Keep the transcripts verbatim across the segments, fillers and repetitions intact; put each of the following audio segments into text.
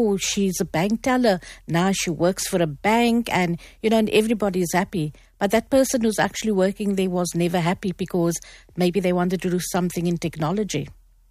oh, she's a bank teller. Now she works for a bank and, you know, and everybody is happy. But that person who's actually working there was never happy because maybe they wanted to do something in technology.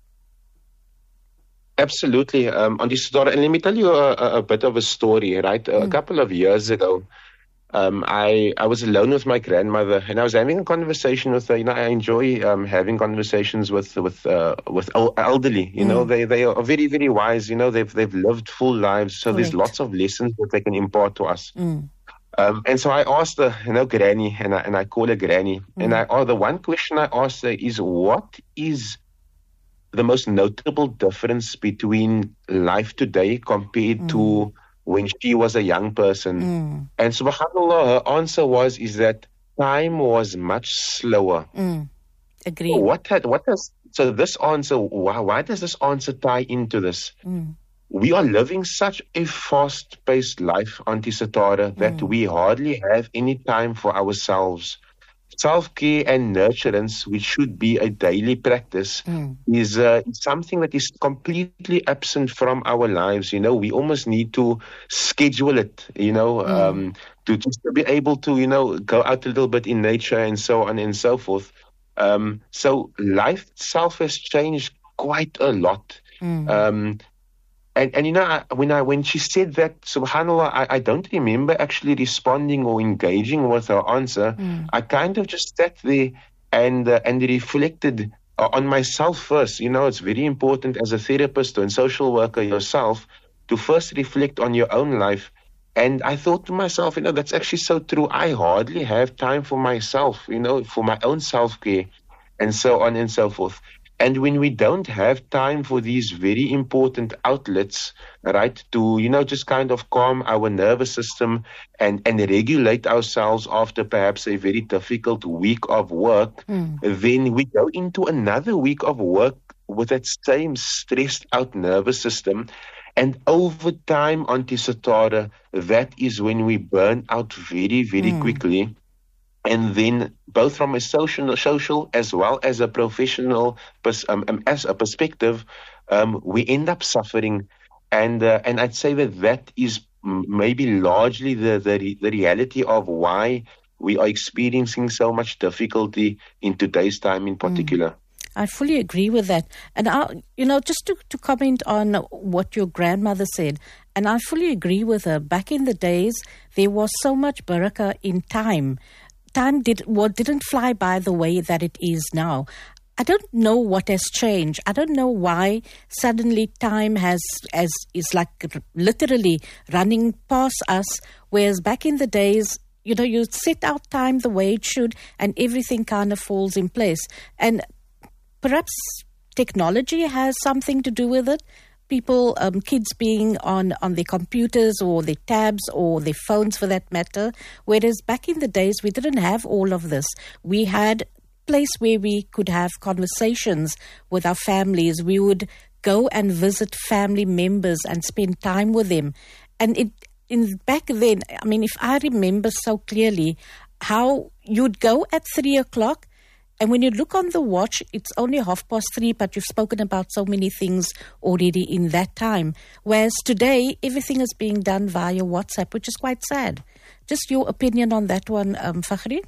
Absolutely. Um, on this story, and let me tell you a, a bit of a story, right? Mm. A couple of years ago, um, I I was alone with my grandmother, and I was having a conversation with her. You know, I enjoy um, having conversations with with uh, with elderly. You mm. know, they they are very very wise. You know, they've they've lived full lives, so Correct. There's lots of lessons that they can impart to us. Mm. Um, and so I asked her, you know, Granny, and I and I call her Granny, mm. and I oh, the one question I asked her is, what is the most notable difference between life today compared mm. to when she was a young person? Mm. And subhanAllah, her answer was, is that time was much slower. Mm. Agree. What had, what has, so this answer, why, why does this answer tie into this? Mm. We are living such a fast-paced life, Auntie Satara, that mm. we hardly have any time for ourselves. Self-care and nurturance, which should be a daily practice, mm. is uh, something that is completely absent from our lives. You know, we almost need to schedule it, you know, mm. um, to just to be able to, you know, go out a little bit in nature and so on and so forth. Um, so life itself has changed quite a lot. Mm. Um, And, and you know, I, when I when she said that, subhanAllah, I, I don't remember actually responding or engaging with her answer. Mm. I kind of just sat there and uh, and reflected uh, on myself first. You know, it's very important as a therapist or a social worker yourself to first reflect on your own life. And I thought to myself, you know, that's actually so true. I hardly have time for myself, you know, for my own self-care and so on and so forth. And when we don't have time for these very important outlets, right, to, you know, just kind of calm our nervous system and, and regulate ourselves after perhaps a very difficult week of work, mm. then we go into another week of work with that same stressed out nervous system. And over time, Auntie Satara, that is when we burn out very, very mm. quickly. And then both from a social, social as well as a professional pers- um, um, as a perspective, um, we end up suffering. And uh, and I'd say that that is maybe largely the, the, re- the reality of why we are experiencing so much difficulty in today's time in particular. Mm. I fully agree with that. And, I, you know, just to, to comment on what your grandmother said, and I fully agree with her. Back in the days, there was so much barakah in time. Time did well, didn't fly by the way that it is now. I don't know what has changed. I don't know why suddenly time has as is like literally running past us, whereas back in the days, you know, you set out time the way it should and everything kind of falls in place. And perhaps technology has something to do with it. People, um, kids being on, on their computers or their tabs or their phones for that matter. Whereas back in the days, we didn't have all of this. We had a place where we could have conversations with our families. We would go and visit family members and spend time with them. And it in back then, I mean, if I remember so clearly, how you'd go at three o'clock, and when you look on the watch, it's only half past three, but you've spoken about so many things already in that time. Whereas today, everything is being done via WhatsApp, which is quite sad. Just your opinion on that one, um, Fakhri?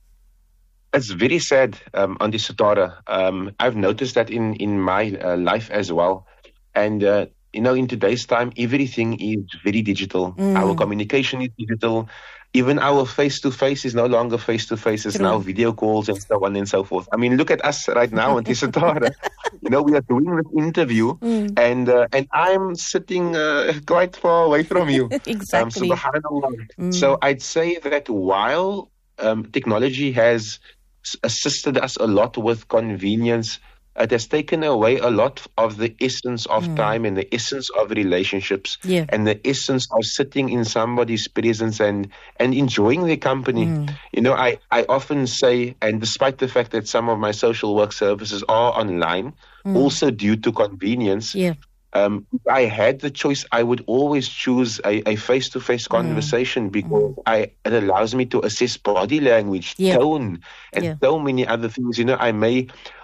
It's very sad, um, Auntie Satara. Um, I've noticed that in, in my uh, life as well. And, uh, you know, in today's time, everything is very digital. Mm. Our communication is digital. Even our face-to-face is no longer face-to-face. It's True. Now video calls and so on and so forth. I mean, look at us right now, Auntie Satara. You know, we are doing this interview, mm. and uh, and I'm sitting uh, quite far away from you. Exactly. Um, subhanallah. Mm. So I'd say that while um, technology has assisted us a lot with convenience, it has taken away a lot of the essence of mm. time and the essence of relationships yeah. and the essence of sitting in somebody's presence and, and enjoying their company. Mm. You know, I, I often say, and despite the fact that some of my social work services are online, mm. also due to convenience, yeah. Um, if I had the choice, I would always choose a, a face-to-face conversation mm. because mm. I, it allows me to assess body language, yeah. tone, and yeah. so many other things. You know, I may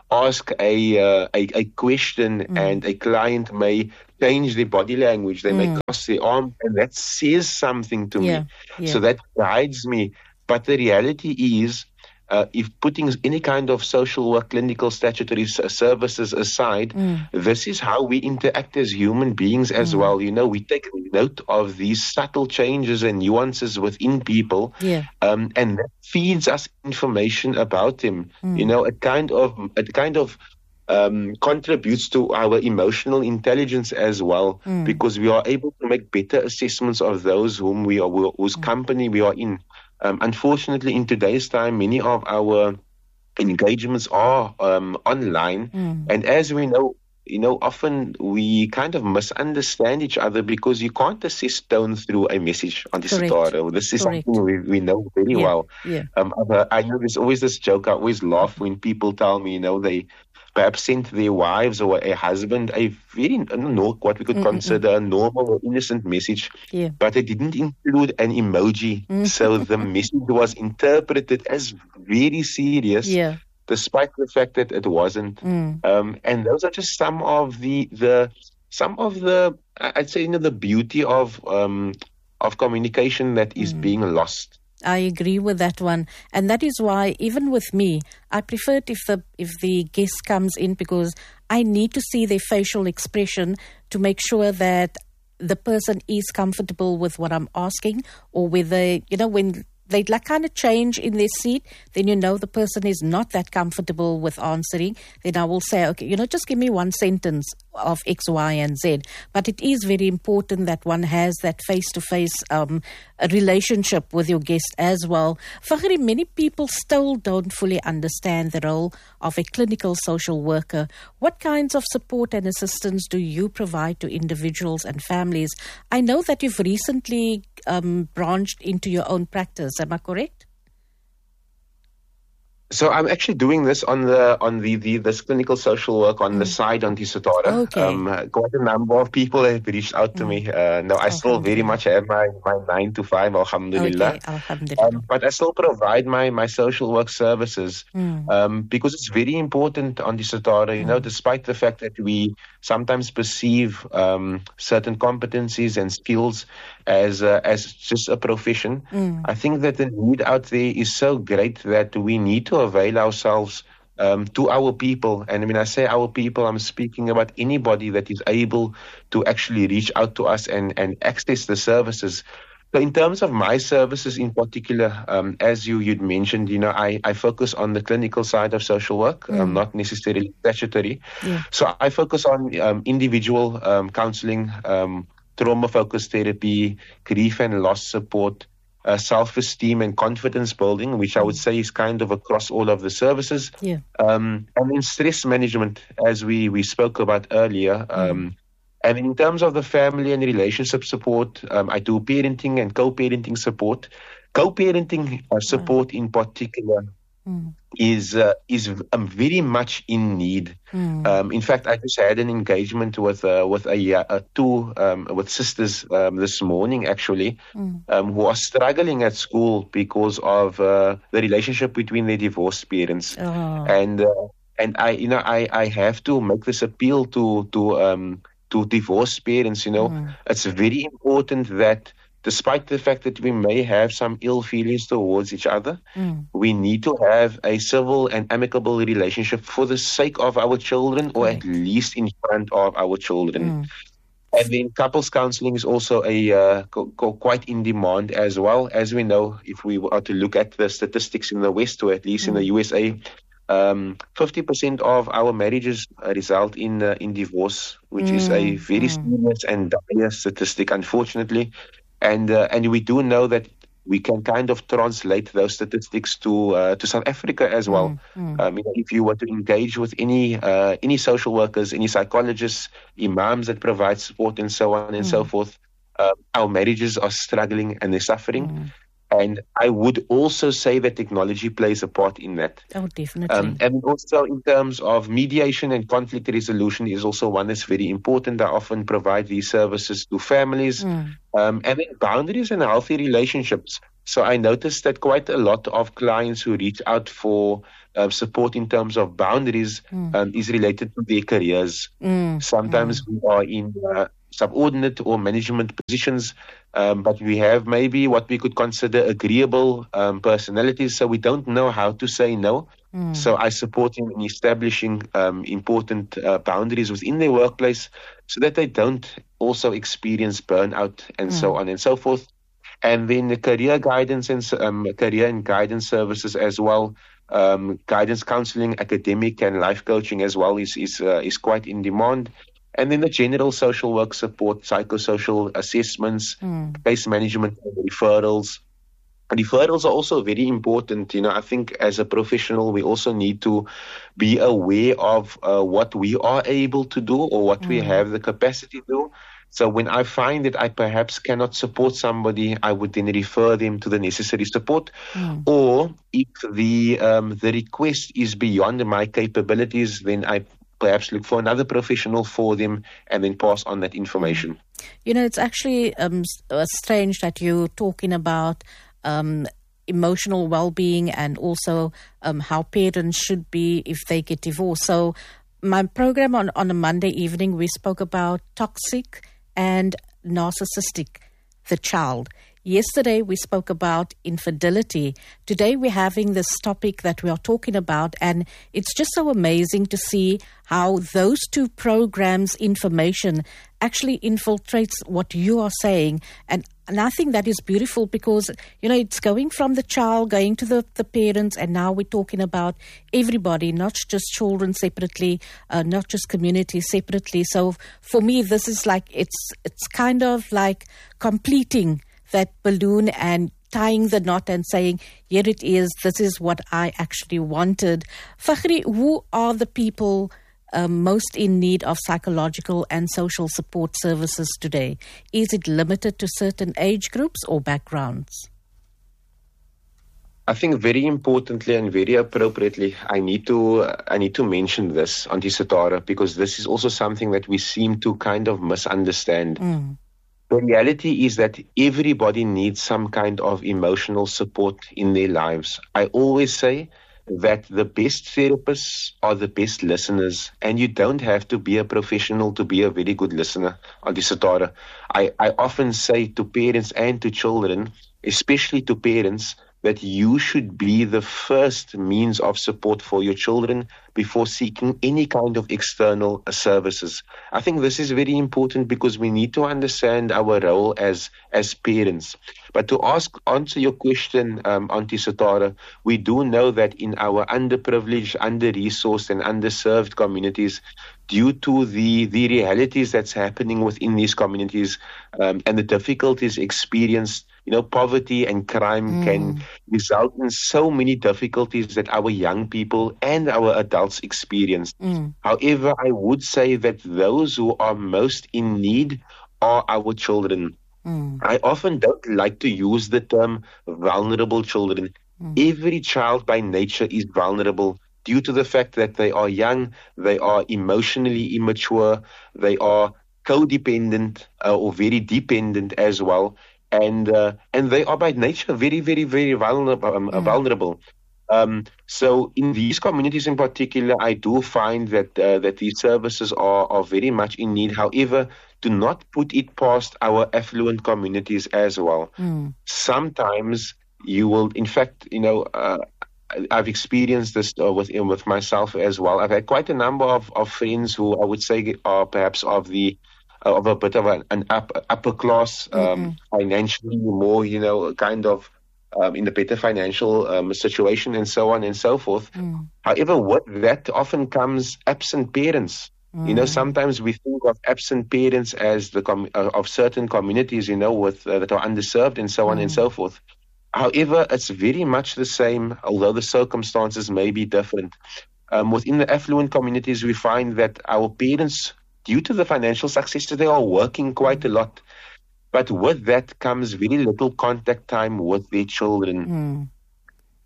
ask a uh, a, a question mm. and a client may change their body language, they mm. may cross their arm, and that says something to yeah. me. Yeah. So that guides me. But the reality is, uh, if putting any kind of social work, clinical statutory services aside, mm. this is how we interact as human beings as mm. well. You know, we take note of these subtle changes and nuances within people, yeah. um, and that feeds us information about them. Mm. You know, it kind of, it kind of um, contributes to our emotional intelligence as well, mm. because we are able to make better assessments of those whom we are, whose mm. company we are in. Um, unfortunately, in today's time, many of our engagements are um, online, mm. and as we know, you know, often we kind of misunderstand each other because you can't assess tone through a message on the Satara. This is Correct. something we, we know very yeah. well. Yeah. Um, I know there's always this joke. I always laugh when people tell me, you know, they perhaps sent their wives or a husband a very, I don't know, what we could Mm-mm-mm. consider a normal or innocent message, yeah. but they didn't include an emoji. Mm. So the message was interpreted as very serious, yeah. despite the fact that it wasn't. Mm. Um, and those are just some of the, the some of the, I'd say, you know, the beauty of um, of communication that is mm. being lost. I agree with that one, and that is why even with me, I prefer it if the if the guest comes in, because I need to see their facial expression to make sure that the person is comfortable with what I'm asking, or whether, you know, when they like kind of change in their seat, then you know the person is not that comfortable with answering. Then I will say, okay, you know, just give me one sentence of X, Y, and Z. But it is very important that one has that face-to-face um, relationship with your guest as well. Fagri, many people still don't fully understand the role of a clinical social worker. What kinds of support and assistance do you provide to individuals and families? I know that you've recently um, branched into your own practice. Am I correct? So I'm actually doing this on the on the, the this clinical social work on mm. the side on the Satara. Okay. Um, quite a number of people have reached out to mm. me. Uh, no, I still very much have my, my nine to five, alhamdulillah. Okay, alhamdulillah. Um, but I still provide my, my social work services mm. um, because it's very important on the Satara. You mm. know, despite the fact that we sometimes perceive um, certain competencies and skills as uh, as just a profession, mm. I think that the need out there is so great that we need to avail ourselves um, to our people. And when I say our people, I'm speaking about anybody that is able to actually reach out to us and, and access the services. So in terms of my services in particular, um, as you, you'd mentioned, you know, I, I focus on the clinical side of social work, mm. um, not necessarily statutory. Yeah. So I focus on um, individual um, counseling, um, trauma-focused therapy, grief and loss support, uh, self-esteem and confidence building, which I would say is kind of across all of the services. Yeah. Um, and then stress management, as we, we spoke about earlier. Um, mm. And in terms of the family and relationship support, um, I do parenting and co-parenting support. Co-parenting uh, support mm. in particular mm. is uh, is um, very much in need. Mm. Um, in fact, I just had an engagement with uh, with a, a two um, with sisters um, this morning, actually, mm. um, who are struggling at school because of uh, the relationship between their divorced parents. Oh. And uh, and I, you know, I, I have to make this appeal to to um, to divorced parents. You know, mm. it's very important that, despite the fact that we may have some ill feelings towards each other, mm. we need to have a civil and amicable relationship for the sake of our children, or right. at least in front of our children. Mm. And then couples counseling is also a uh, co- co- quite in demand as well. As we know, if we were to look at the statistics in the West, or at least mm. in the U S A, um, fifty percent of our marriages result in uh, in divorce, which mm. is a very mm. serious and dire statistic, unfortunately. And uh, and we do know that we can kind of translate those statistics to uh, to South Africa as well. Mm, mm. Um, you know, if you were to engage with any uh, any social workers, any psychologists, imams that provide support, and so on and mm. so forth, uh, our marriages are struggling and they're suffering. Mm. And I would also say that technology plays a part in that. Oh, definitely. Um, and also in terms of mediation and conflict resolution is also one that's very important. I often provide these services to families. Mm. Um, and then boundaries and healthy relationships. So I noticed that quite a lot of clients who reach out for uh, support in terms of boundaries mm. um, is related to their careers. Mm. Sometimes mm. we are in uh, subordinate or management positions, um, but we have maybe what we could consider agreeable um, personalities, so we don't know how to say no. Mm. So I support them in establishing um, important uh, boundaries within their workplace so that they don't also experience burnout and mm. so on and so forth. And then the career guidance and um, career and guidance services as well, um, guidance counseling, academic and life coaching as well is is uh, is quite in demand. And then the general social work support, psychosocial assessments, mm. case management, referrals. Referrals are also very important. You know, I think as a professional, we also need to be aware of uh, what we are able to do or what mm. we have the capacity to do. So when I find that I perhaps cannot support somebody, I would then refer them to the necessary support. Mm. Or if the um, the request is beyond my capabilities, then I perhaps look for another professional for them and then pass on that information. You know, it's actually um, strange that you're talking about um, emotional well-being and also um, how parents should be if they get divorced. So my program on, on a Monday evening, we spoke about toxic and narcissistic, the child. Yesterday, we spoke about infidelity. Today, we're having this topic that we are talking about, and it's just so amazing to see how those two programs' information actually infiltrates what you are saying. And, and I think that is beautiful because, you know, it's going from the child, going to the, the parents, and now we're talking about everybody, not just children separately, uh, not just communities separately. So for me, this is like, it's it's kind of like completing that balloon and tying the knot and saying, here it is, this is what I actually wanted. Fakhri, who are the people um, most in need of psychological and social support services today? Is it limited to certain age groups or backgrounds? I think very importantly and very appropriately, I need to I need to mention this, Auntie Satara, because this is also something that we seem to kind of misunderstand. Mm. The reality is that everybody needs some kind of emotional support in their lives. I always say that the best therapists are the best listeners, and you don't have to be a professional to be a very good listener, Auntie Satara. I, I often say to parents and to children, especially to parents, that you should be the first means of support for your children before seeking any kind of external services. I think this is very important because we need to understand our role as as parents. But to ask answer your question, um, Auntie Satara, we do know that in our underprivileged, under-resourced and underserved communities, due to the, the realities that's happening within these communities um, and the difficulties experienced, you know, poverty and crime mm. can result in so many difficulties that our young people and our adults experience. Mm. However, I would say that those who are most in need are our children. Mm. I often don't like to use the term vulnerable children. Mm. Every child by nature is vulnerable due to the fact that they are young, they are emotionally immature, they are codependent uh, or very dependent as well. And uh, and they are by nature very, very, very vulnerable. Um, mm. vulnerable. Um, so in these communities in particular, I do find that uh, that these services are, are very much in need. However, do not put it past our affluent communities as well. Mm. Sometimes you will, in fact, you know, uh, I've experienced this uh, with with myself as well. I've had quite a number of, of friends who I would say are perhaps of the of a bit of an, an up, upper class, um, mm-hmm. financially more, you know, kind of um, in the better financial um, situation and so on and so forth. Mm. However, with that often comes absent parents. Mm. You know, sometimes we think of absent parents as the com- uh, of certain communities, you know, with uh, that are underserved and so on mm. and so forth. However, it's very much the same, although the circumstances may be different. Um, within the affluent communities, we find that our parents, due to the financial success, they are working quite a lot. But with that comes very little contact time with their children. Mm.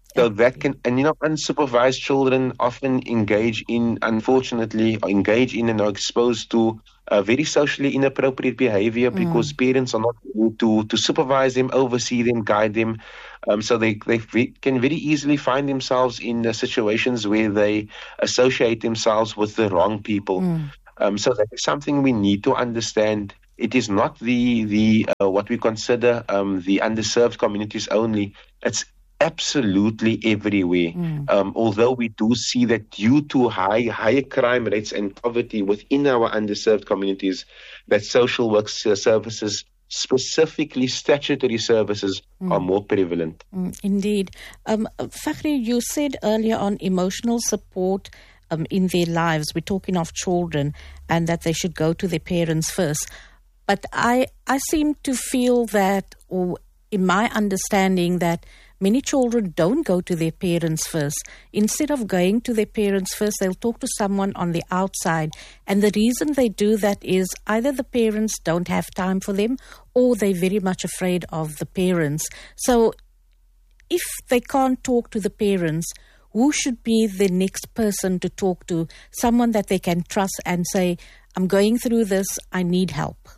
So that can, and you know, unsupervised children often engage in, unfortunately, engage in and are exposed to uh, very socially inappropriate behavior because mm. parents are not able to, to supervise them, oversee them, guide them. Um, so they, they can very easily find themselves in uh, situations where they associate themselves with the wrong people. Mm. Um, so that is something we need to understand. It is not the, the uh, what we consider um, the underserved communities only. It's absolutely everywhere. Mm. Um, although we do see that due to high higher crime rates and poverty within our underserved communities, that social work services, specifically statutory services, mm. are more prevalent. Mm, indeed. Um, Fakhri, you said earlier on emotional support um, in their lives. We're talking of children and that they should go to their parents first. But I, I seem to feel that, or in my understanding, that many children don't go to their parents first. Instead of going to their parents first, they'll talk to someone on the outside. And the reason they do that is either the parents don't have time for them or they're very much afraid of the parents. So if they can't talk to the parents, who should be the next person to talk to? Someone that they can trust and say, I'm going through this, I need help.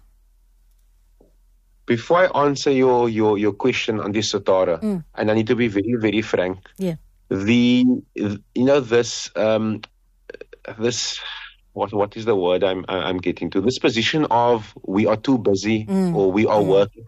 Before I answer your, your, your question on this, Satara, mm. and I need to be very, very frank. Yeah. The, you know, this, um, this, what, what is the word I'm, I'm getting to? This position of we are too busy mm. or we are mm. working.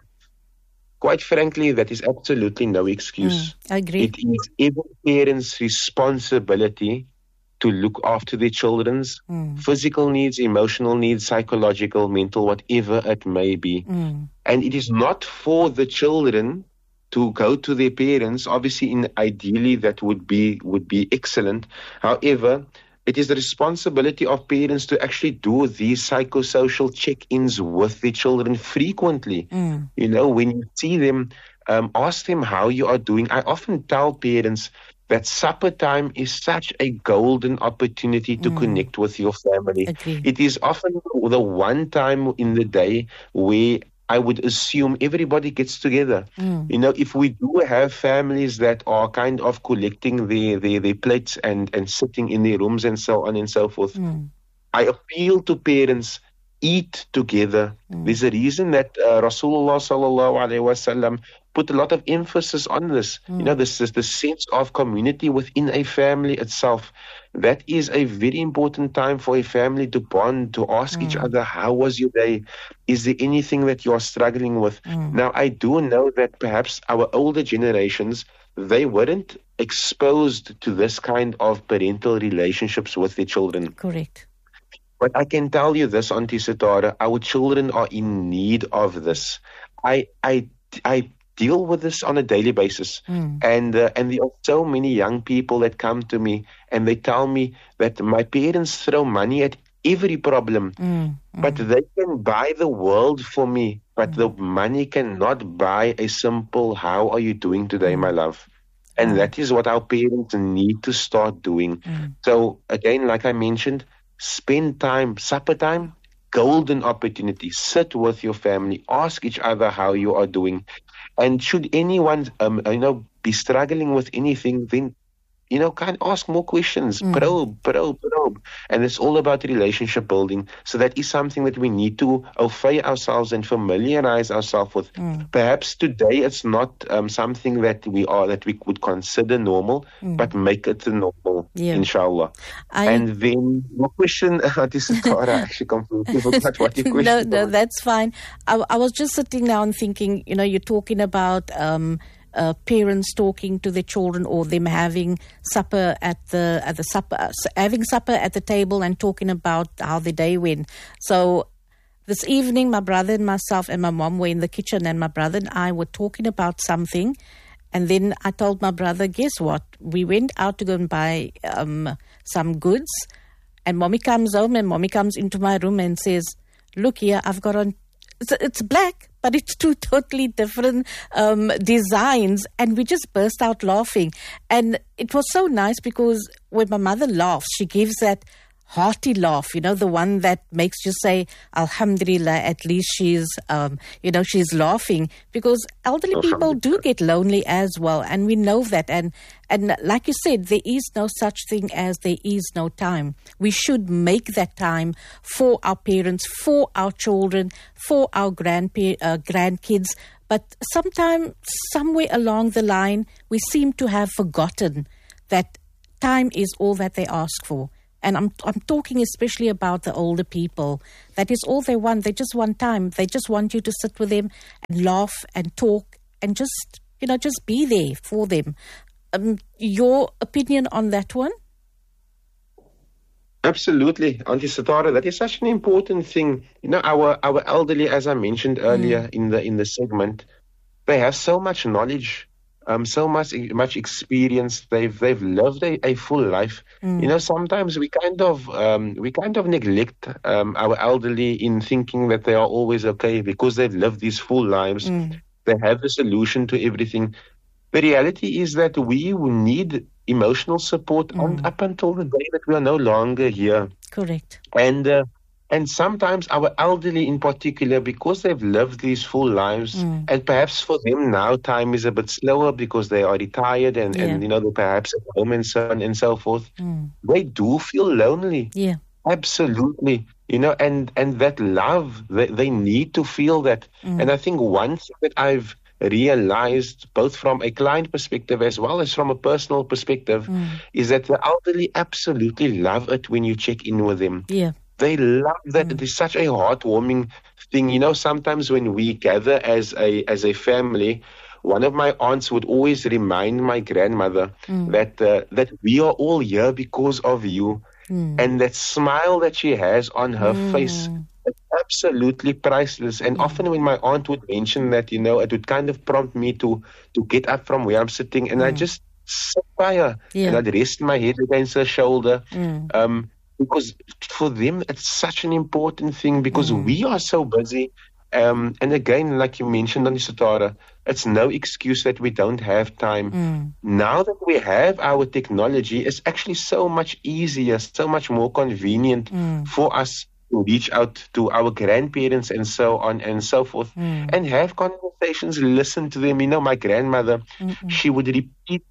Quite frankly, that is absolutely no excuse. Mm. I agree. It is every parent's responsibility to look after their children's mm. physical needs, emotional needs, psychological, mental, whatever it may be. Mm. And it is not for the children to go to their parents. Obviously, in ideally, that would be would be excellent. However, it is the responsibility of parents to actually do these psychosocial check-ins with their children frequently. Mm. You know, when you see them, um, ask them how you are doing. I often tell parents that supper time is such a golden opportunity to mm. connect with your family. Agreed. It is often the one time in the day where I would assume everybody gets together. Mm. You know, if we do have families that are kind of collecting their, their, their plates and, and sitting in their rooms and so on and so forth, mm. I appeal to parents, eat together. Mm. There's a reason that uh, Rasulullah sallallahu alaihi wasallam put a lot of emphasis on this. Mm. You know, this is the sense of community within a family itself. That is a very important time for a family to bond, to ask mm. each other, how was your day? Is there anything that you are struggling with? Mm. Now, I do know that perhaps our older generations, they weren't exposed to this kind of parental relationships with their children. Correct. But I can tell you this, Auntie Satara, our children are in need of this. I, I, I deal with this on a daily basis. Mm. And uh, and there are so many young people that come to me and they tell me that my parents throw money at every problem, mm. Mm. but they can buy the world for me, but mm. the money cannot buy a simple, how are you doing today, mm. my love? And mm. that is what our parents need to start doing. Mm. So again, like I mentioned, spend time, supper time, golden opportunity. Sit with your family, ask each other how you are doing. And should anyone, um, you know, be struggling with anything, then, you know, kind of ask more questions, mm. probe, probe, probe. And it's all about relationship building. So that is something that we need to affay ourselves and familiarize ourselves with. Mm. Perhaps today it's not um, something that we are, that we would consider normal, mm. but make it the normal, yeah. inshallah. I... And then your question, uh, this is Tara, actually completely forgot what your question No, was. no, that's fine. I, I was just sitting now and thinking, you know, you're talking about um, Uh, parents talking to their children or them having supper at the at the supper uh, having supper at the table and talking about how the day went. So this evening, my brother and myself and my mom were in the kitchen, and my brother and I were talking about something. And then I told my brother, guess what? We went out to go and buy um, some goods, and mommy comes home, and mommy comes into my room and says, "Look here, I've got on. It's, it's black, but it's two totally different um, designs." And we just burst out laughing. And it was so nice because when my mother laughs, she gives that hearty laugh, you know, the one that makes you say, Alhamdulillah, at least she's, um, you know, she's laughing, because elderly people do get lonely as well. And we know that. And, and like you said, there is no such thing as there is no time. We should make that time for our parents, for our children, for our grandpa- uh, grandkids. But sometime, somewhere along the line, we seem to have forgotten that time is all that they ask for. And I'm I'm talking especially about the older people. That is all they want. They just want time. They just want you to sit with them and laugh and talk and just, you know, just be there for them. Um, your opinion on that one? Absolutely, Auntie Satara. That is such an important thing. You know, our our elderly, as I mentioned earlier mm. in the in the segment, they have so much knowledge. Um, so much, much experience. They've they've lived a, a full life. Mm. You know, sometimes we kind of um, we kind of neglect um, our elderly in thinking that they are always okay because they've lived these full lives. Mm. They have the solution to everything. The reality is that we need emotional support mm. on, up until the day that we are no longer here. Correct. And uh, And sometimes our elderly in particular, because they've lived these full lives, mm. and perhaps for them now time is a bit slower because they are retired and, yeah. and you know, they're perhaps at home and so on and so forth, mm. they do feel lonely. Yeah. Absolutely. You know, and, and that love, they, they need to feel that. Mm. And I think one thing that I've realized, both from a client perspective as well as from a personal perspective, mm. is that the elderly absolutely love it when you check in with them. Yeah. They love that. Mm. It is such a heartwarming thing. You know, sometimes when we gather as a as a family, one of my aunts would always remind my grandmother mm. that uh, that we are all here because of you. Mm. And that smile that she has on her mm. face, it's absolutely priceless. And mm. often when my aunt would mention that, you know, it would kind of prompt me to, to get up from where I'm sitting. And mm. I just sit by her yeah. and I'd rest my head against her shoulder. Mm. Um, Because for them, it's such an important thing because mm. we are so busy. Um, and again, like you mentioned, Auntie Satara, it's no excuse that we don't have time. Mm. Now that we have our technology, it's actually so much easier, so much more convenient mm. for us to reach out to our grandparents and so on and so forth mm. and have conversations, listen to them. You know, my grandmother, Mm-mm. she would repeat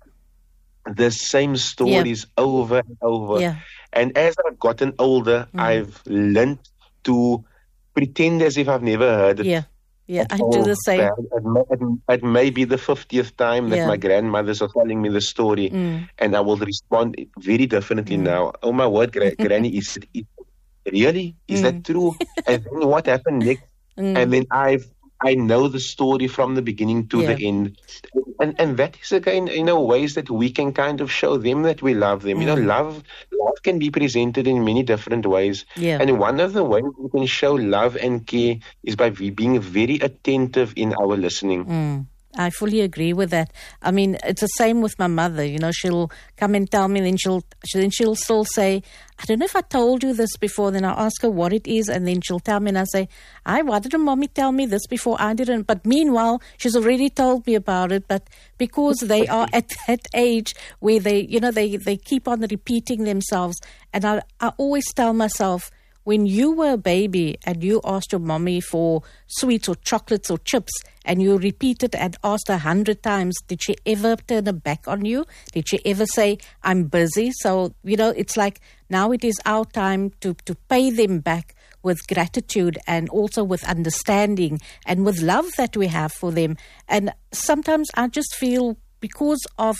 the same stories yeah. over and over. Yeah. And as I've gotten older, mm. I've learned to pretend as if I've never heard it. Yeah, yeah, I do the same. It may, it may be the fiftieth time that yeah. my grandmothers are telling me the story, mm. and I will respond very differently mm. now. Oh my word, gra- Granny, is it, it really? Is mm. that true? And then what happened next? Mm. And then I've I know the story from the beginning to yeah. the end. And and that is, again, you know, ways that we can kind of show them that we love them. Mm. You know, love love can be presented in many different ways. Yeah. And one of the ways we can show love and care is by being very attentive in our listening. Mm. I fully agree with that. I mean, it's the same with my mother. You know, she'll come and tell me, then she'll then she'll still say, I don't know if I told you this before. Then I'll ask her what it is, and then she'll tell me, and I say, I why didn't mommy tell me this before? I didn't. But meanwhile, she's already told me about it. But because they are at that age where they, you know, they, they keep on repeating themselves, and I I always tell myself, when you were a baby and you asked your mommy for sweets or chocolates or chips and you repeated and asked a hundred times, did she ever turn her back on you? Did she ever say, I'm busy? So, you know, it's like now it is our time to, to pay them back with gratitude and also with understanding and with love that we have for them. And sometimes I just feel because of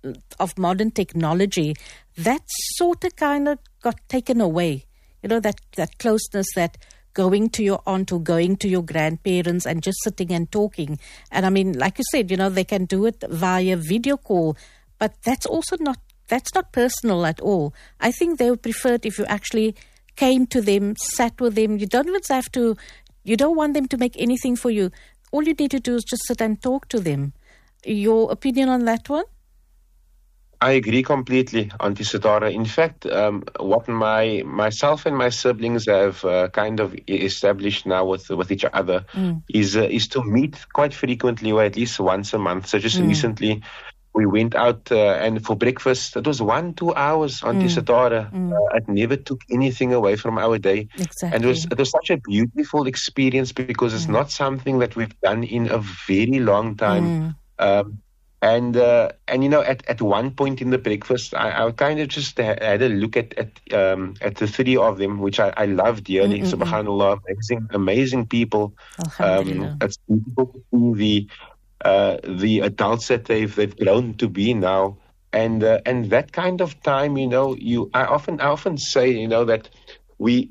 of modern technology, that sort of kind of got taken away. You know, that, that closeness, that going to your aunt or going to your grandparents and just sitting and talking. And I mean, like you said, you know, they can do it via video call, but that's also not, that's not personal at all. I think they would prefer it if you actually came to them, sat with them. You don't even have to, you don't want them to make anything for you. All you need to do is just sit and talk to them. Your opinion on that one? I agree completely, Auntie Satara. In fact, um, what my myself and my siblings have uh, kind of established now with with each other mm. is uh, is to meet quite frequently, or at least once a month. So just mm. recently, we went out uh, and for breakfast. It was one, two hours on mm. Tisatara. Mm. Uh, it never took anything away from our day. Exactly. And it was, it was such a beautiful experience because it's mm. not something that we've done in a very long time. Mm. Um, and, uh, and you know, at, at one point in the breakfast, I, I kind of just ha- had a look at at, um, at the three of them, which I, I love dearly. Mm-mm-mm. Subhanallah, amazing, amazing people. Um, it's beautiful to see the Uh, the adults that they've they've grown to be now, and uh, and that kind of time, you know, you I often I often say, you know, that we,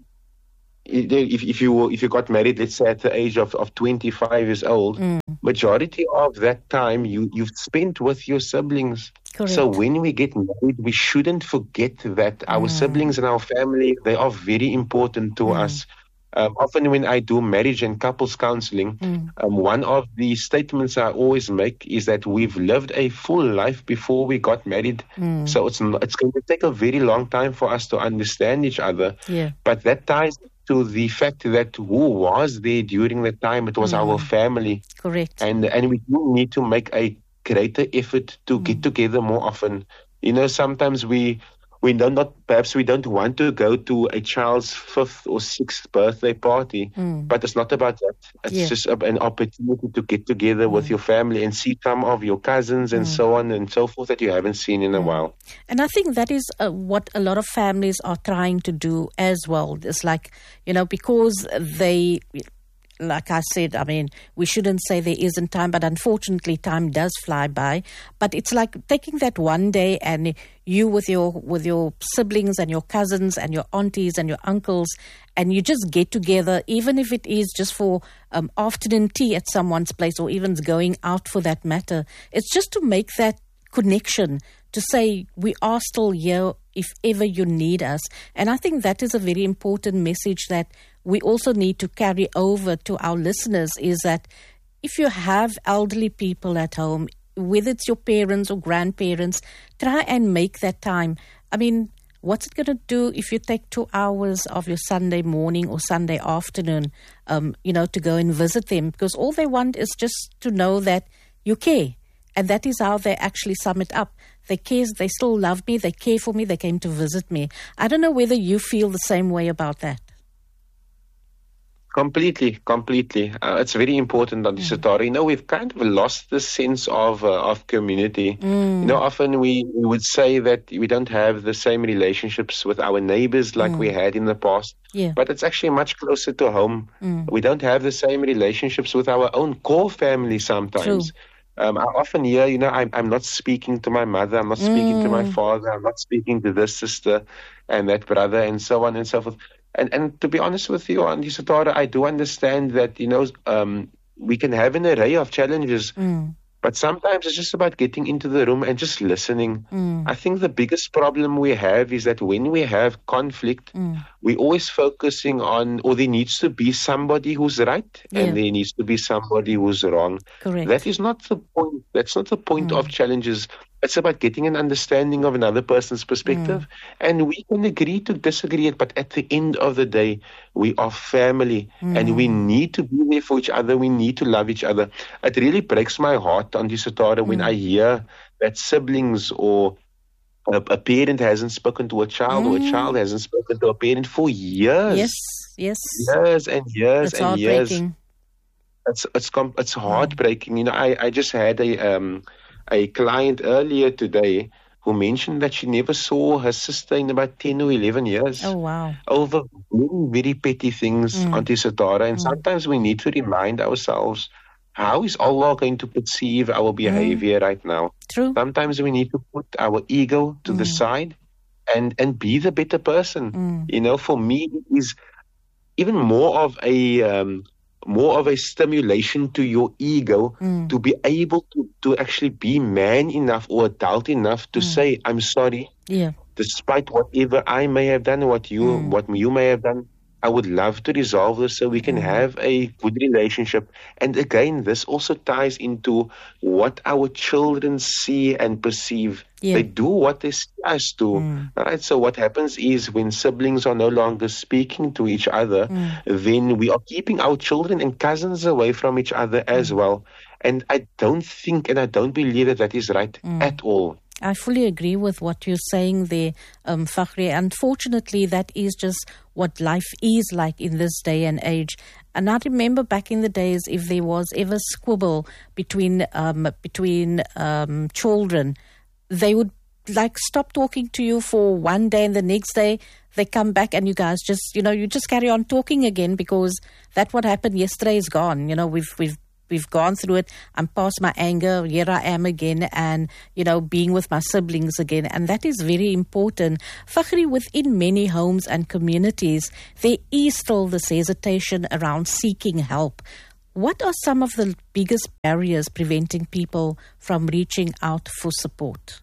if if you if you got married, let's say at the age of, of twenty-five years old, mm. majority of that time you you've spent with your siblings. Correct. So when we get married, we shouldn't forget that our mm. siblings and our family, they are very important to mm. us. Um, often when I do marriage and couples counseling, mm. um, one of the statements I always make is that we've lived a full life before we got married. Mm. So it's not, it's going to take a very long time for us to understand each other. Yeah. But that ties to the fact that who was there during that time? It was mm. our family. Correct. And, and we do need to make a greater effort to mm. get together more often. You know, sometimes we... We don't not perhaps we don't want to go to a child's fifth or sixth birthday party, mm. but it's not about that. It's yeah. just an opportunity to get together mm. with your family and see some of your cousins and mm. so on and so forth that you haven't seen in a mm. while. And I think that is uh, what a lot of families are trying to do as well. It's like, you know, because they... Like I said, I mean, we shouldn't say there isn't time, but unfortunately time does fly by. But it's like taking that one day and you with your with your siblings and your cousins and your aunties and your uncles, and you just get together, even if it is just for um, afternoon tea at someone's place or even going out for that matter. It's just to make that connection, to say we are still here if ever you need us. And I think that is a very important message that we also need to carry over to our listeners, is that if you have elderly people at home, whether it's your parents or grandparents, try and make that time. I mean, what's it going to do if you take two hours of your Sunday morning or Sunday afternoon, um, you know, to go and visit them? Because all they want is just to know that you care. And that is how they actually sum it up. They care, they still love me, they care for me, they came to visit me. I don't know whether you feel the same way about that. Completely, completely. Uh, it's very important on this mm. You know, we've kind of lost the sense of uh, of community. Mm. You know, often we, we would say that we don't have the same relationships with our neighbors like mm. we had in the past. Yeah. But it's actually much closer to home. Mm. We don't have the same relationships with our own core family sometimes. Um, I often hear, you know, I'm, I'm not speaking to my mother, I'm not speaking mm. to my father, I'm not speaking to this sister and that brother and so on and so forth. And and to be honest with you, Auntie Satara, I do understand that, you know, um, we can have an array of challenges, mm. but sometimes it's just about getting into the room and just listening. Mm. I think the biggest problem we have is that when we have conflict, mm. we're always focusing on, or there needs to be somebody who's right yeah. and there needs to be somebody who's wrong. Correct. That is not the point. That's not the point mm. of challenges. It's about getting an understanding of another person's perspective. Mm. And we can agree to disagree, but at the end of the day, we are family mm. and we need to be there for each other. We need to love each other. It really breaks my heart, Auntie Satara, mm. when I hear that siblings or a, a parent hasn't spoken to a child mm. or a child hasn't spoken to a parent for years. Yes, yes. Years and years it's and years. It's, it's, it's heartbreaking. Mm. You know, I, I just had a... Um, A client earlier today who mentioned that she never saw her sister in about ten or eleven years. Oh, wow. Over very, very petty things, mm. Auntie Satara. And mm. sometimes we need to remind ourselves, how is Allah going to perceive our behavior mm. right now? True. Sometimes we need to put our ego to mm. the side and, and be the better person. Mm. You know, for me, it is even more of a... Um, more of a stimulation to your ego mm. to be able to, to actually be man enough or adult enough to mm. say, I'm sorry. Yeah. Despite whatever I may have done, what you mm. what you may have done, I would love to resolve this so we can have a good relationship. And again, this also ties into what our children see and perceive. Yeah. They do what they see us do, Mm. right? So what happens is when siblings are no longer speaking to each other, Mm. then we are keeping our children and cousins away from each other as well. And I don't think and I don't believe that that is right at all. I fully agree with what you're saying there, um, Fakhri. Unfortunately, that is just what life is like in this day and age. And I remember back in the days, if there was ever squabble between um, between um, children, they would like stop talking to you for one day, and the next day they come back, and you guys just, you know, you just carry on talking again because that what happened yesterday is gone. You know, we've we've. We've gone through it. I'm past my anger. Here I am again, and, you know, being with my siblings again. And that is very important. Fakhri, within many homes and communities, there is still this hesitation around seeking help. What are some of the biggest barriers preventing people from reaching out for support?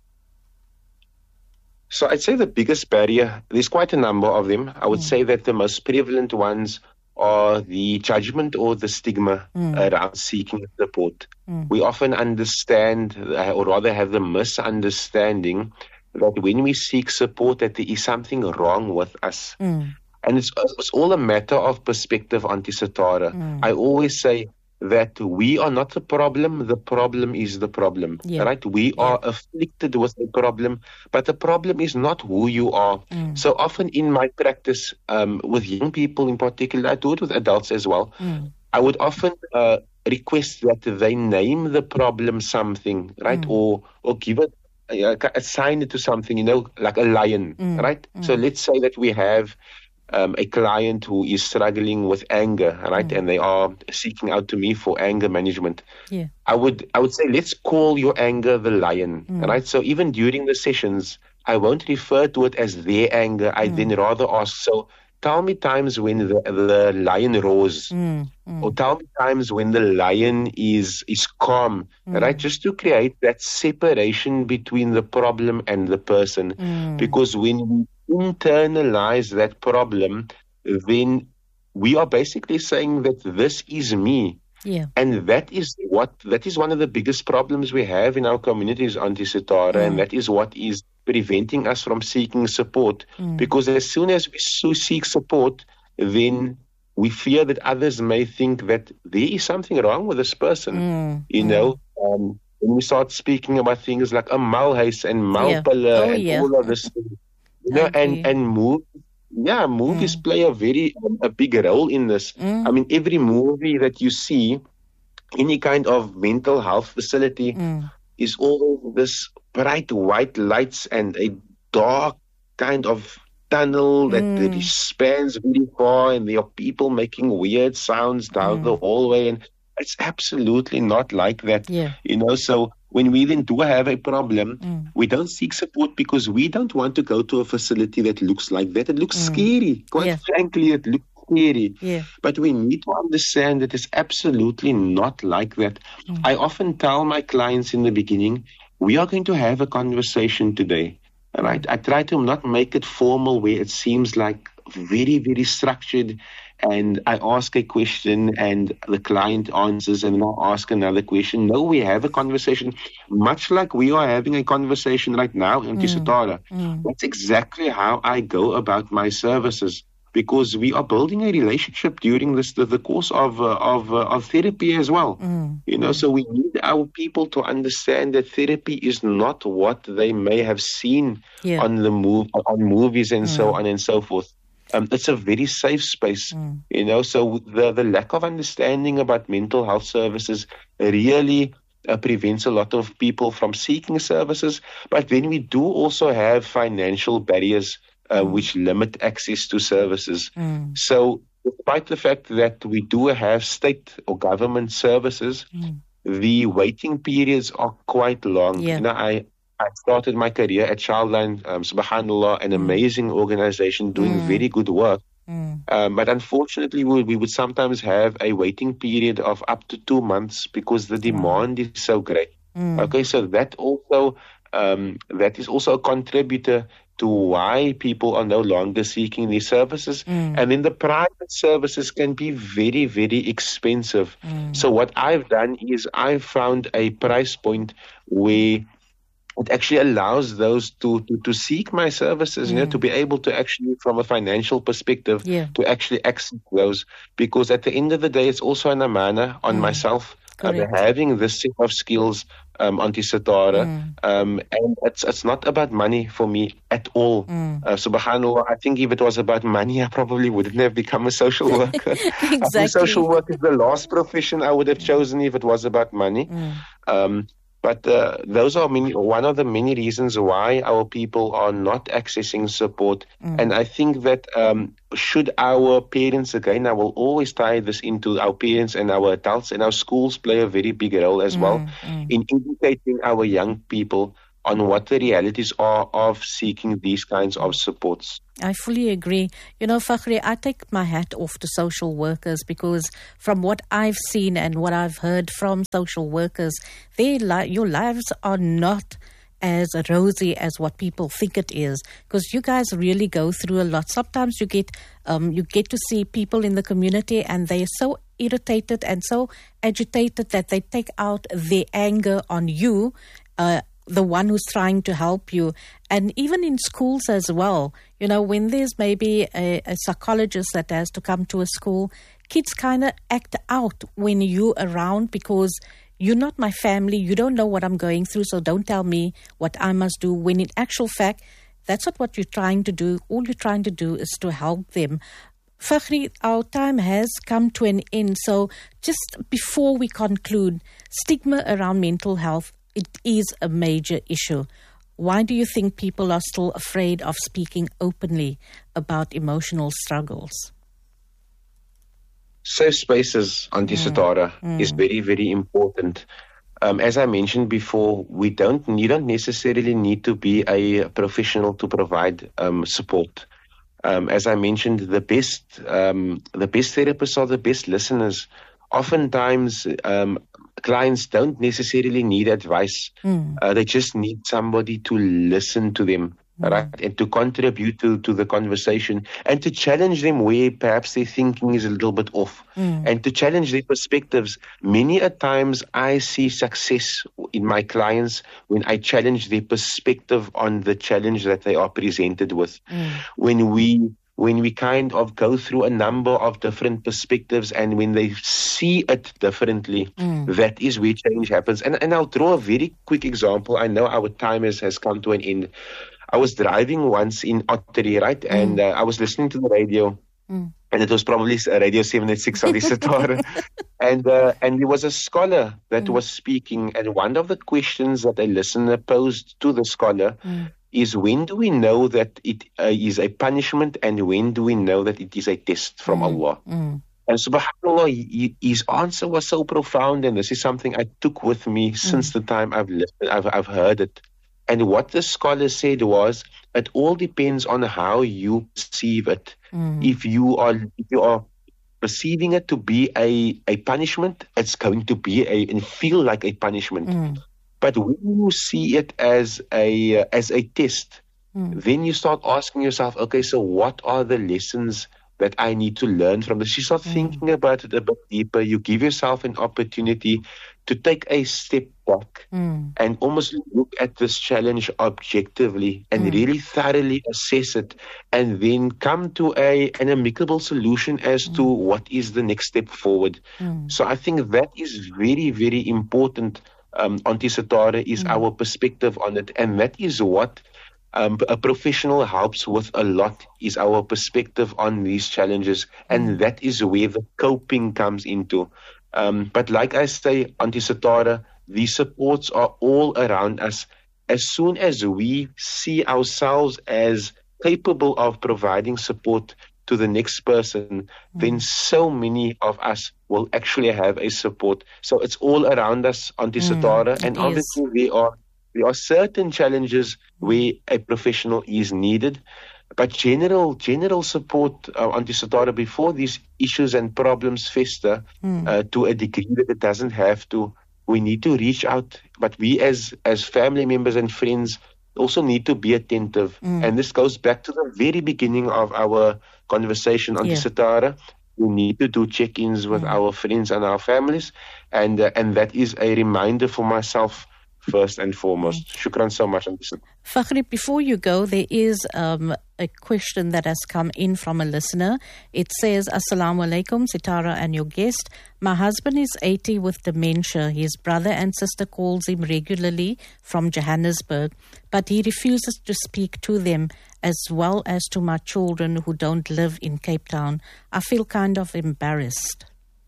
So I'd say the biggest barrier, there's quite a number of them. I would mm. say that the most prevalent ones are the judgment or the stigma mm. around seeking support. Mm. We often understand, or rather have the misunderstanding, that when we seek support, that there is something wrong with us. Mm. And it's, it's all a matter of perspective, Auntie Satara. Mm. I always say that we are not the problem, the problem is the problem, yeah. right? We yeah. are afflicted with the problem, but the problem is not who you are. Mm. So often in my practice, um, with young people in particular, I do it with adults as well, mm. I would often uh, request that they name the problem something, right? Mm. Or or give it, uh, assign it to something, you know, like a lion, mm. right? Mm. So let's say that we have Um, a client who is struggling with anger, right? Mm. And they are seeking out to me for anger management. Yeah. I would I would say, let's call your anger the lion, mm. right? So even during the sessions, I won't refer to it as their anger. I mm. then rather ask, so tell me times when the, the lion roars, mm. Mm. or tell me times when the lion is is calm, mm. right? Just to create that separation between the problem and the person. Mm. Because when we internalize that problem, then we are basically saying that this is me. Yeah. And that is what that is one of the biggest problems we have in our communities, Auntie Satara, mm. and that is what is preventing us from seeking support. Mm. Because as soon as we so seek support, then we fear that others may think that there is something wrong with this person. Mm. You mm. know, um, when we start speaking about things like a malhuis and malpille yeah. oh, and yeah. all of this. You know, and, and move, yeah, movies mm. play a very um, a big role in this. Mm. I mean, every movie that you see, any kind of mental health facility, mm. is always this bright white lights and a dark kind of tunnel that, mm. that spans really far, and there are people making weird sounds down mm. the hallway, and it's absolutely not like that. Yeah. You know, so when we then do have a problem, mm. we don't seek support because we don't want to go to a facility that looks like that. It looks mm. scary. Quite yeah. frankly, it looks scary. Yeah. But we need to understand that it's absolutely not like that. Mm. I often tell my clients in the beginning, we are going to have a conversation today. Right? I try to not make it formal where it seems like very, very structured, and I ask a question and the client answers, and I'll ask another question. No, we have a conversation, much like we are having a conversation right now, Auntie mm. Satara. Mm. That's exactly how I go about my services, because we are building a relationship during this the, the course of uh, of, uh, of therapy as well. Mm. You know, so we need our people to understand that therapy is not what they may have seen yeah. on the move on movies and mm. so on and so forth. Um, it's a very safe space, mm. you know, so the, the lack of understanding about mental health services really uh, prevents a lot of people from seeking services. But then we do also have financial barriers uh, mm. which limit access to services. Mm. So despite the fact that we do have state or government services, mm. the waiting periods are quite long. Yeah. You know, I I started my career at Childline, um, subhanAllah, an mm. amazing organization doing mm. very good work. Mm. Um, but unfortunately, we, we would sometimes have a waiting period of up to two months because the demand mm. is so great. Mm. Okay, so that also um, that is also a contributor to why people are no longer seeking these services. Mm. And then the private services can be very, very expensive. Mm. So what I've done is I've found a price point where it actually allows those to, to, to seek my services, mm. you know, to be able to actually, from a financial perspective, yeah. to actually access those. Because at the end of the day, it's also an amana on mm. myself. Um, having this set of skills, um, Auntie Satara, mm. um, and it's it's not about money for me at all. Mm. Uh, subhanallah, I think if it was about money, I probably wouldn't have become a social worker. Exactly. I think social work is the last profession I would have chosen if it was about money. Mm. Um, But uh, those are many, one of the many reasons why our people are not accessing support. Mm. And I think that um, should our parents, again, I will always tie this into our parents and our adults, and our schools play a very big role as mm. well mm. in educating our young people on what the realities are of seeking these kinds of supports. I fully agree. You know, Fakhri, I take my hat off to social workers, because from what I've seen and what I've heard from social workers, they li- your lives are not as rosy as what people think it is, because you guys really go through a lot. Sometimes you get um, you get to see people in the community and they're so irritated and so agitated that they take out their anger on you, uh, the one who's trying to help you. And even in schools as well, you know, when there's maybe a, a psychologist that has to come to a school, kids kind of act out when you're around, because you're not my family, you don't know what I'm going through, so don't tell me what I must do, when in actual fact, that's not what you're trying to do. All you're trying to do is to help them. Fakhri, our time has come to an end, so just before we conclude, stigma around mental health, it is a major issue. Why do you think people are still afraid of speaking openly about emotional struggles? Safe spaces, Auntie mm. Satara, mm. is very, very important. Um, as I mentioned before, we don't, you don't necessarily need to be a professional to provide um, support. Um, as I mentioned, the best, um, the best therapists are the best listeners. Oftentimes, um, clients don't necessarily need advice. Mm. Uh, they just need somebody to listen to them, mm. right? And to contribute to, to the conversation, and to challenge them where perhaps their thinking is a little bit off, mm. and to challenge their perspectives. Many a times I see success in my clients when I challenge their perspective on the challenge that they are presented with. Mm. When we when we kind of go through a number of different perspectives, and when they see it differently, mm. that is where change happens. And, and I'll draw a very quick example. I know our time has, has come to an end. I was driving once in Ottery, right? Mm. And uh, I was listening to the radio, mm. and it was probably Radio seven eighty-six on the Satara. And, uh, and there was a scholar that mm. was speaking, and one of the questions that a listener posed to the scholar mm. is, when do we know that it uh, is a punishment, and when do we know that it is a test from mm. Allah? Mm. And subhanAllah, he, his answer was so profound, and this is something I took with me mm. since the time I've listened, I've, I've heard it. And what the scholar said was, it all depends on how you perceive it. Mm. If you are if you are perceiving it to be a, a punishment, it's going to be a and feel like a punishment. Mm. But when you see it as a uh, as a test, mm. then you start asking yourself, okay, so what are the lessons that I need to learn from this? You start mm. thinking about it a bit deeper. You give yourself an opportunity to take a step back mm. and almost look at this challenge objectively and mm. really thoroughly assess it, and then come to a an amicable solution as mm. to what is the next step forward. Mm. So I think that is very, very important. Um, Auntie Satara, is mm. our perspective on it, and that is what um, a professional helps with a lot, is our perspective on these challenges, and mm. that is where the coping comes into. Um, but like I say, Auntie Satara, these supports are all around us. As soon as we see ourselves as capable of providing support to the next person, mm. then so many of us will actually have a support. So it's all around us, Auntie mm, Satara, and obviously there are there are certain challenges where a professional is needed, but general general support, uh, Auntie Satara, before these issues and problems fester mm. uh, to a degree that it doesn't have to, we need to reach out. But we as as family members and friends, also need to be attentive. Mm. And this goes back to the very beginning of our conversation on Yeah. Satara. We need to do check-ins with mm. our friends and our families. And uh, and that is a reminder for myself first and foremost. Mm. Shukran so much. Fakhri, before you go, there is um, a question that has come in from a listener. It says, Assalamu alaikum, Sitara and your guest. My husband is eighty with dementia. His brother and sister calls him regularly from Johannesburg, but he refuses to speak to them as well as to my children who don't live in Cape Town. I feel kind of embarrassed.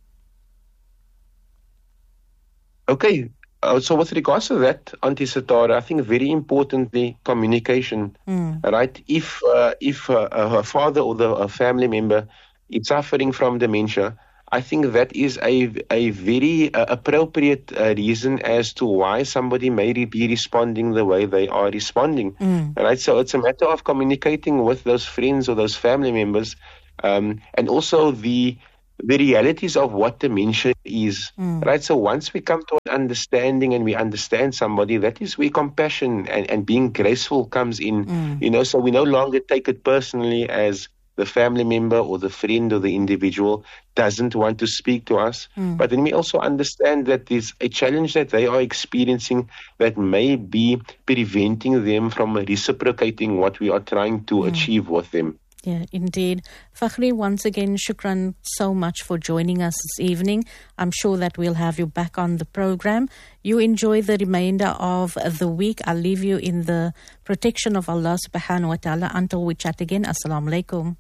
Okay. Uh, so with regards to that, Auntie Satara, I think very importantly, communication, mm. right? If uh, if uh, her father or the a family member is suffering from dementia, I think that is a a very uh, appropriate uh, reason as to why somebody may be responding the way they are responding, mm. right? So it's a matter of communicating with those friends or those family members, um, and also the the realities of what dementia is, mm. right? So once we come to an understanding and we understand somebody, that is where compassion and, and being graceful comes in, mm. you know, so we no longer take it personally as the family member or the friend or the individual doesn't want to speak to us. Mm. But then we also understand that there's a challenge that they are experiencing that may be preventing them from reciprocating what we are trying to mm. achieve with them. Yeah, indeed. Fakhri, once again, shukran so much for joining us this evening. I'm sure that we'll have you back on the program. You enjoy the remainder of the week. I'll leave you in the protection of Allah subhanahu wa ta'ala until we chat again. Assalamu alaikum.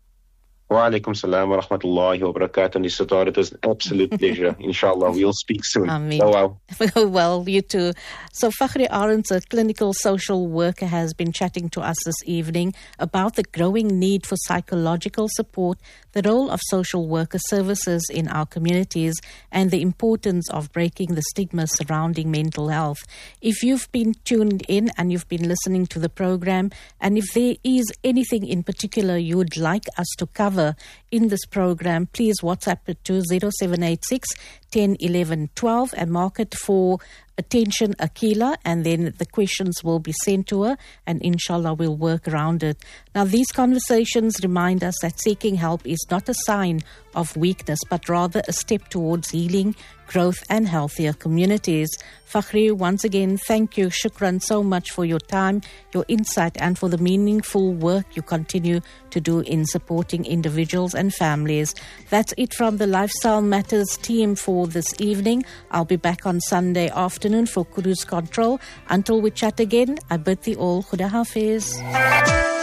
Wa alaikum salam wa rahmatullahi wa barakatuh. It was an absolute pleasure. Inshallah, we'll speak soon. Ameen. Oh, well. Well, you too. So Fakhri Arends, a clinical social worker, has been chatting to us this evening about the growing need for psychological support, the role of social worker services in our communities, and the importance of breaking the stigma surrounding mental health. If you've been tuned in and you've been listening to the program, and if there is anything in particular you would like us to cover in this program, please WhatsApp it to zero seven eight six, one zero, one one, one two and mark it for attention Akila, and then the questions will be sent to her, and inshallah we'll work around it. Now, these conversations remind us that seeking help is not a sign of weakness, but rather a step towards healing, growth and healthier communities. Fakhri, once again, thank you. Shukran so much for your time, your insight, and for the meaningful work you continue to do in supporting individuals and families. That's it from the Lifestyle Matters team for this evening. I'll be back on Sunday afternoon for Cruise Control. Until we chat again, I bid thee all Khuda Hafiz.